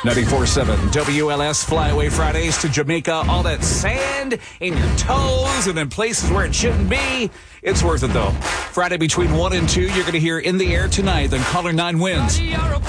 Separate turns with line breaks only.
94.7 WLS Flyaway Fridays to Jamaica. All that sand in your toes and in places where it shouldn't be. It's worth it, though. Friday between 1 and 2, you're going to hear In the Air Tonight, then Caller 9 wins.